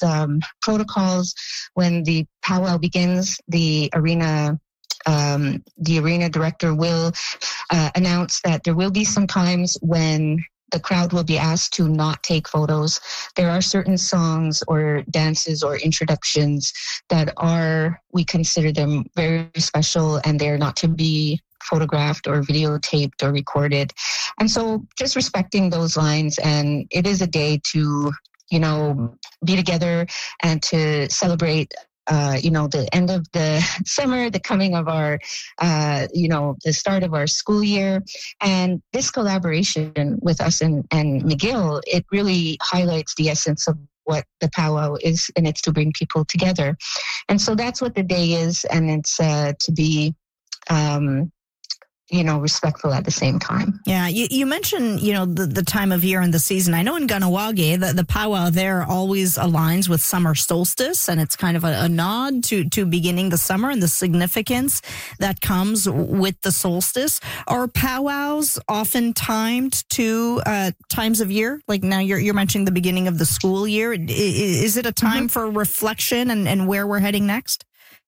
protocols. When the powwow begins, the arena director will announce that there will be some times when the crowd will be asked to not take photos. There are certain songs or dances or introductions that we consider them very special, and they're not to be photographed or videotaped or recorded. And so just respecting those lines, and it is a day to, be together and to celebrate the end of the summer, the coming of our, the start of our school year. And this collaboration with us and McGill, it really highlights the essence of what the powwow is, and it's to bring people together. And so that's what the day is, and it's to be respectful at the same time. Yeah, you mentioned, the time of year and the season. I know in Kahnawake, the powwow there always aligns with summer solstice, and it's kind of a nod to beginning the summer and the significance that comes with the solstice. Are powwows often timed to times of year? Like now you're mentioning the beginning of the school year. Is it a time for reflection and where we're heading next?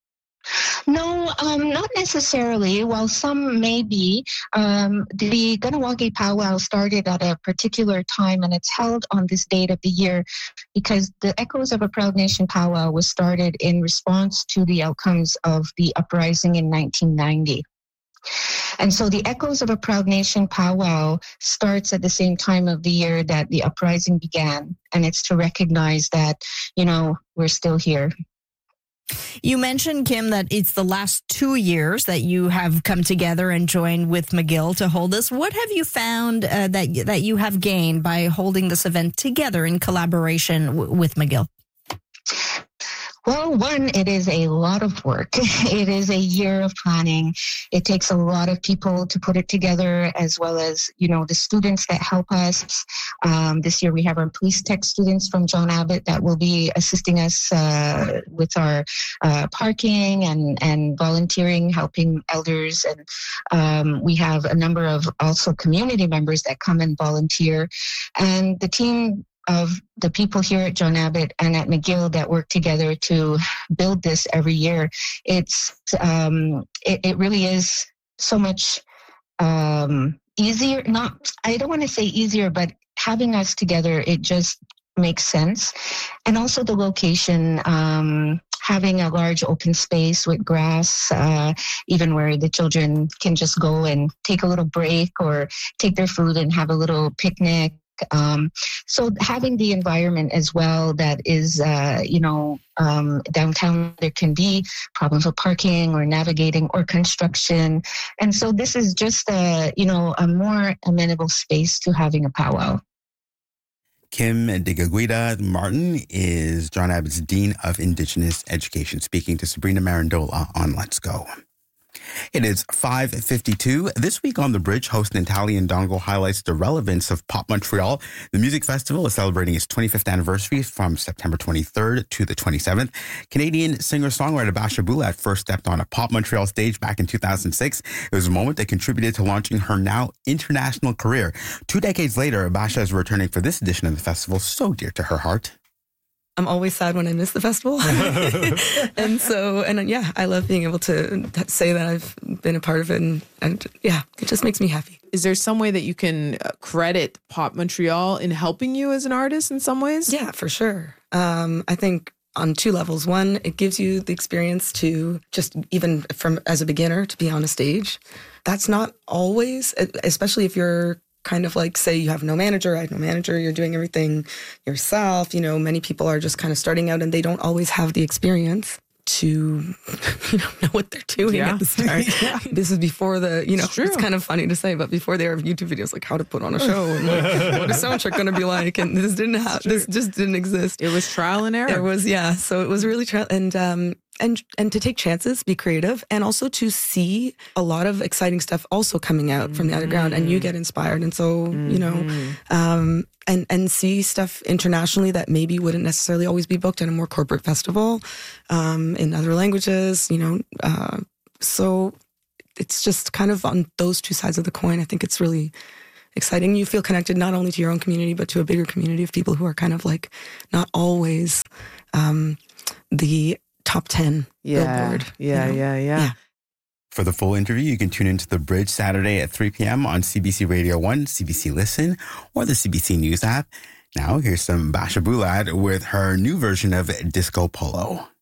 No, not necessarily. While some may be, the Kahnawake powwow started at a particular time, and it's held on this date of the year because the Echoes of a Proud Nation powwow was started in response to the outcomes of the uprising in 1990. And so the Echoes of a Proud Nation powwow starts at the same time of the year that the uprising began, and it's to recognize that, we're still here. You mentioned, Kim, that it's the last 2 years that you have come together and joined with McGill to hold this. What have you found that you have gained by holding this event together in collaboration with McGill? Well, one, it is a lot of work. It is a year of planning. It takes a lot of people to put it together, as well as, the students that help us. This year we have our police tech students from John Abbott that will be assisting us with our parking and volunteering, helping elders. And we have a number of also community members that come and volunteer. And the team of the people here at John Abbott and at McGill that work together to build this every year. It really is so much easier. I don't want to say easier, but having us together, it just makes sense. And also the location, having a large open space with grass, even where the children can just go and take a little break or take their food and have a little picnic. So having the environment as well that is, downtown, there can be problems with parking or navigating or construction. And so this is just a more amenable space to having a powwow. Kim Digagwida Martin is John Abbott's Dean of Indigenous Education, speaking to Sabrina Marandola on Let's Go. It is 5:52. This week on The Bridge, host Natalie Ndongo highlights the relevance of Pop Montreal. The music festival is celebrating its 25th anniversary from September 23rd to the 27th. Canadian singer-songwriter Basha Boulat first stepped on a Pop Montreal stage back in 2006. It was a moment that contributed to launching her now international career. 2 decades later, Basha is returning for this edition of the festival so dear to her heart. I'm always sad when I miss the festival. and I love being able to say that I've been a part of it. And it just makes me happy. Is there some way that you can credit Pop Montreal in helping you as an artist in some ways? Yeah, for sure. I think on 2 levels. One, it gives you the experience to just even as a beginner to be on a stage. That's not always, especially if you're kind of like, say you have no manager, I have no manager, you're doing everything yourself. Many people are just kind of starting out and they don't always have the experience to know what they're doing at the start. This is before it's kind of funny to say, but before there were YouTube videos like how to put on a show and what is soundtrack going to be like, and this just didn't exist. It was trial and error. There was, so it was really trial and to take chances, be creative, and also to see a lot of exciting stuff also coming out from the underground, and you get inspired. And so, and see stuff internationally that maybe wouldn't necessarily always be booked at a more corporate festival, in other languages, so it's just kind of on those 2 sides of the coin. I think it's really exciting. You feel connected not only to your own community, but to a bigger community of people who are kind of like not always the top 10 Billboard. Yeah. For the full interview, you can tune into The Bridge Saturday at 3 p.m. on CBC Radio 1, CBC Listen, or the CBC News app. Now, here's some Basha Bulad with her new version of Disco Polo.